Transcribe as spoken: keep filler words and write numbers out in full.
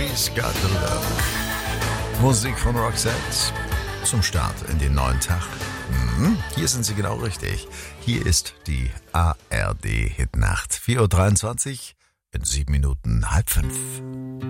She's Got the Love. Musik von Roxette zum Start in den neuen Tag. Hm, hier sind Sie genau richtig. Hier ist die A R D Hitnacht. vier Uhr dreiundzwanzig, in sieben Minuten halb fünf.